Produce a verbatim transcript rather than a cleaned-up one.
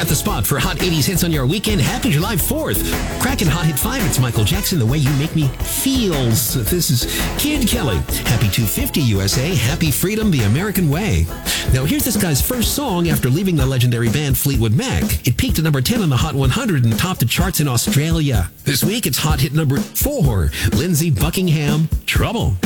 got the spot for Hot eighties hits on your weekend. Happy July fourth. Cracking Hot Hit five, it's Michael Jackson, The Way You Make Me Feels. This is Kid Kelly. Happy two fifty U S A. Happy Freedom, the American Way. Now, here's this guy's first song after leaving the legendary band Fleetwood Mac. It peaked at number ten on the Hot one hundred and topped the charts in Australia. This week, it's Hot Hit number four. Lindsey Buckingham, Trouble.